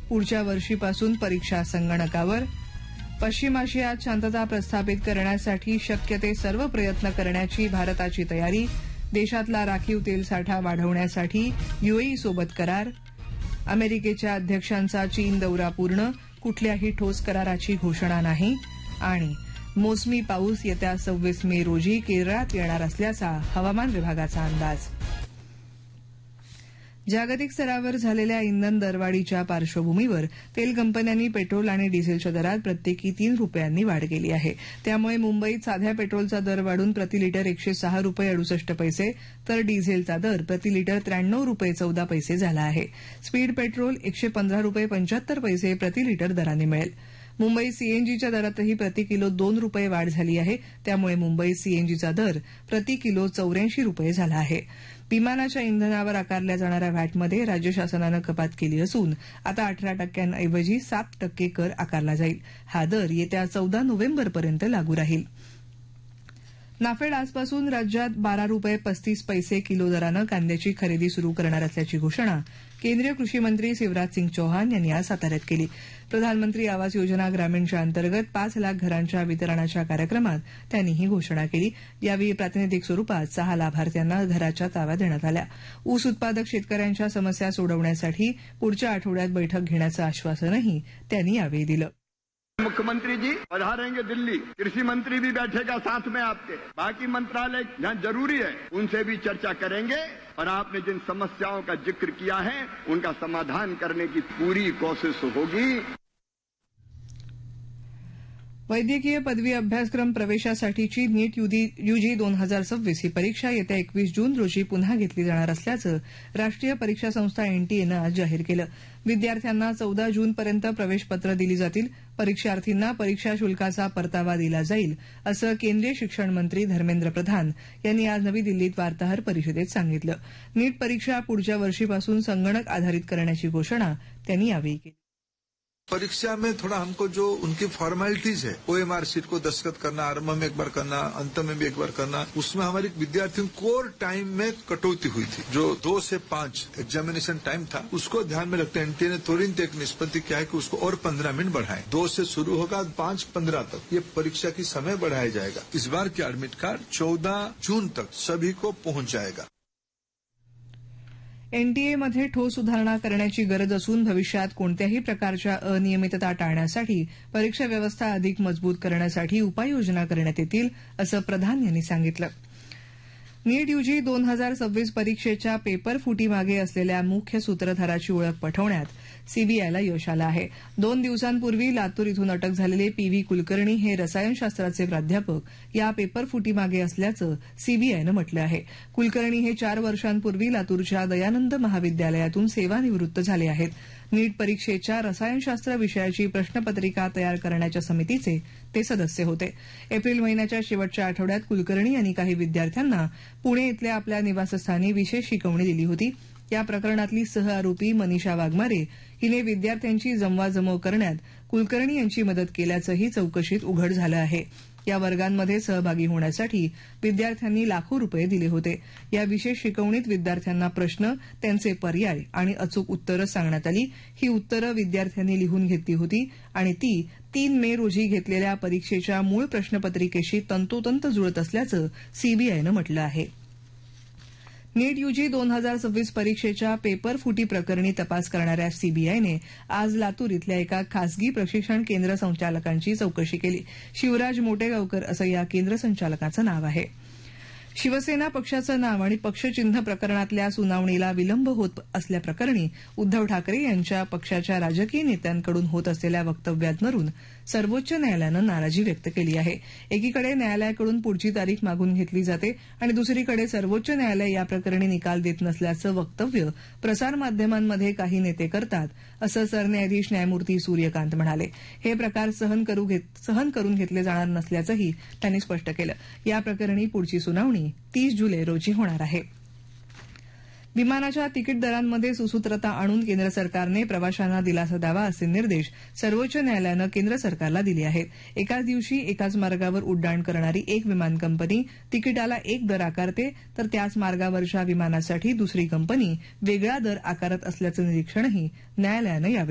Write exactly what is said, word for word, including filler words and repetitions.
पुढच्या वर्षीपासून परीक्षा संगणकावर. पश्चिम आशियात शांतता प्रस्थापित करण्यासाठी शक्य ते सर्व प्रयत्न करण्याची भारताची तयारी. देशातला राखीव तेल साठा वाढवण्यासाठी युएई सोबत करार. अमेरिकेच्या अध्यक्षांचा चीन दौरा पूर्ण, कुठल्याही ठोस कराराची घोषणा नाही. आणि मोसमी पाऊस येत्या सव्वीस मे रोजी केरळात येणार असल्याचा हवामान विभागाचा अंदाज. जागतिक स्तरावर झालेल्या इंधन दरवाढीच्या पार्श्वभूमीवर तेल कंपन्यांनी पेट्रोल आणि डिझेलच्या दरात प्रत्येकी तीन रुपयांनी वाढ केली आहे. त्यामुळे मुंबईत साध्या पेट्रोलचा दर वाढून प्रति लिटर एकशे सहा रुपये अडुसष्ट पैसे तर डिझेलचा दर प्रति लिटर त्र्याण्णव रुपये चौदा पैसे झाला आहे. स्पीड पेट्रोल एकशे पंधरा रुपये पंच्याहत्तर पैसे प्रति लिटर दराने मिळेल. मुंबई सीएनजीच्या दरातही प्रति किलो दोन रुपये वाढ झाली आहे. त्यामुळे मुंबई सीएनजीचा दर प्रति किलो चौऱ्याऐंशी रुपये झाला आहे. विमानाच्या इंधनावर आकारल्या जाणाऱ्या व्हॅटमध्ये राज्य शासनानं कपात केली असून आता अठरा टक्क्यांऐवजी सात टक्के कर आकारला जाईल. हा दर येत्या चौदा नोव्हेंबरपर्यंत लागू राहील. नाफेड आजपासून राज्यात बारा रुपये पस्तीस पैसे किलो दरानं कांद्याची खरेदी सुरू करणार असल्याची घोषणा केंद्रीय कृषी मंत्री शिवराज सिंग चौहान यांनी आज साताऱ्यात केली. प्रधानमंत्री आवास योजना ग्रामीणच्या अंतर्गत पाच लाख घरांच्या वितरणाच्या कार्यक्रमात त्यांनी ही घोषणा केली. यावेळी प्रातिनिधिक स्वरूपात सहा लाभार्थ्यांना घराच्या ताव्या देण्यात आल्या. ऊस उत्पादक शेतकऱ्यांच्या समस्या सोडवण्यासाठी पुढच्या आठवड्यात बैठक घेण्याचं आश्वासनही त्यांनी यावेळी दिलं. मुख्यमंत्री जी पधारेंगे दिल्ली, कृषि मंत्री भी बैठेगा साथ में आपके, बाकी मंत्रालय जहाँ जरूरी है उनसे भी चर्चा करेंगे और आपने जिन समस्याओं का जिक्र किया है उनका समाधान करने की पूरी कोशिश होगी. वैद्यकीय पदवी अभ्यासक्रम प्रवेशासाठीची नीट यूजी दोन हजार सव्वीस ही परीक्षा येत्या एकवीस जून रोजी पुन्हा घेतली जाणार असल्याचं राष्ट्रीय परीक्षा संस्था एनटीएनं आज जाहीर केलं. विद्यार्थ्यांना चौदा जूनपर्यंत प्रवेशपत्र दिली जातील. परीक्षार्थींना परीक्षा शुल्काचा परतावा दिला जाईल असं केंद्रीय शिक्षण मंत्री धर्मेंद्र प्रधान यांनी आज नवी दिल्लीत वार्ताहर परिषदेत सांगितलं. नीट परीक्षा पुढच्या वर्षीपासून संगणक आधारित करण्याची घोषणा त्यांनी यावेळी केली. परीक्षा में थोड़ा हमको जो उनकी फॉर्मेलिटीज है, ओएमआर शीट को दस्तखत करना, आरंभ में एक बार करना, अंत में भी एक बार करना, उसमें हमारे विद्यार्थियों कोर टाइम में कटौती हुई थी. जो दो से पांच एग्जामिनेशन टाइम था उसको ध्यान में रखते एनटीए ने तुरंत एक निष्पत्ति किया है कि उसको और पंद्रह मिनट बढ़ाएं. दो से शुरू होगा, पांच पंद्रह तक ये परीक्षा की समय बढ़ाया जाएगा. इस बार की एडमिट कार्ड चौदह जून तक सभी को पहुंच जाएगा. एनटीएमध्ये ठोस सुधारणा करण्याची गरज असून भविष्यात कोणत्याही प्रकारच्या अनियमितता टाळण्यासाठी परीक्षा व्यवस्था अधिक मजबूत करण्यासाठी उपाययोजना करण्यात येतील असं प्रधान यांनी सांगितलं. नीट यूजी दोन हजार सव्वीस परीक्षेच्या पेपर फुटीमागे असलेल्या मुख्य सूत्रधाराची ओळख पटवण्यात सीबीआयला यश आलं आहे. दोन दिवसांपूर्वी लातूर इथून अटक झालेले पी व्ही कुलकर्णी हे रसायनशास्त्राचे प्राध्यापक या पेपर फुटीमागे असल्याचं सीबीआयनं म्हटलं आहे. कुलकर्णी हे चार वर्षांपूर्वी लातूरच्या दयानंद महाविद्यालयातून सेवानिवृत्त झाले आहेत. नीट परीक्षेच्या रसायनशास्त्र विषयाची प्रश्नपत्रिका तयार करण्याच्या समितीचे ते सदस्य होते. एप्रिल महिन्याच्या शेवटच्या आठवड्यात कुलकर्णी यांनी काही विद्यार्थ्यांना पुणे इथल्या आपल्या निवासस्थानी विशेष शिकवणी दिली होती. या प्रकरणातली सहआरोपी मनीषा वाघमारे हिने विद्यार्थ्यांची जमवाजमव करण्यात कुलकर्णी यांची मदत केल्याचंही चौकशीत उघड झालं आहे. या वर्गांमध्ये सहभागी होण्यासाठी विद्यार्थ्यांनी लाखो रुपये दिले होते. या विशेष शिकवणीत विद्यार्थ्यांना प्रश्न, त्यांचे पर्याय आणि अचूक उत्तरं सांगण्यात आली. ही उत्तरं विद्यार्थ्यांनी लिहून घेतली होती आणि ती तीन मे रोजी घेतलेल्या परीक्षेच्या मूळ प्रश्नपत्रिकेशी तंतोतंत जुळत असल्याचं सीबीआयनं म्हटलं आहे. नीट यूजी दोन हजार सव्वीस परीक्षेच्या पेपर फुटी प्रकरणी तपास करणाऱ्या सीबीआयने आज लातूर इथल्या एका खासगी प्रशिक्षण केंद्र संचालकांची चौकशी केली. शिवराज मोटेगावकर असं या केंद्र संचालकाचं नाव आहे. शिवसेना पक्षाचं नाव आणि पक्षचिन्ह प्रकरणातल्या सुनावणीला विलंब होत असल्याप्रकरणी उद्धव ठाकरे यांच्या पक्षाच्या राजकीय नेत्यांकडून होत असलेल्या वक्तव्यांवरून सर्वोच्च न्यायालयानं नाराजी व्यक्त केली आहे. एकीकडे न्यायालयाकडून पुढची तारीख मागून घेतली जाते आणि दुसरीकडे सर्वोच्च न्यायालय या प्रकरणी निकाल देत नसल्याचं वक्तव्य प्रसारमाध्यमांमध्ये काही नेते करतात असं सरन्यायाधीश न्यायमूर्ती सूर्यकांत म्हणाले. हे प्रकार सहन करून घेतले जाणार नसल्याचंही त्यांनी स्पष्ट केलं. या प्रकरणी पुढची सुनावणी तीस जुलै रोजी होणार आहे. विमानाच्या तिकीट दरांमध्ये सुसूत्रता आणून केंद्र सरकारने प्रवाशांना दिलासा द्यावा असे निर्देश सर्वोच्च न्यायालयानं केंद्र सरकारला दिले आहेत. एकाच दिवशी एकाच मार्गावर उड्डाण करणारी एक विमान कंपनी तिकिटाला एक दर आकारते तर त्याच मार्गावरच्या विमानासाठी दुसरी कंपनी वेगळा दर आकारत असल्याचं निरीक्षणही न्यायालयानं यावेळी